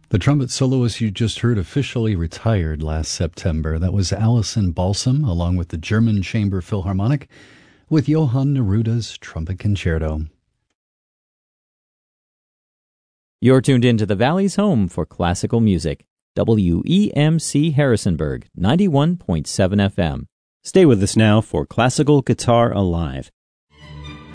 The trumpet soloist you just heard officially retired last September. That was Alison Balsam, along with the German Chamber Philharmonic, with Johann Neruda's Trumpet Concerto. You're tuned in to the Valley's home for classical music, WEMC Harrisonburg, 91.7 FM. Stay with us now for Classical Guitar Alive,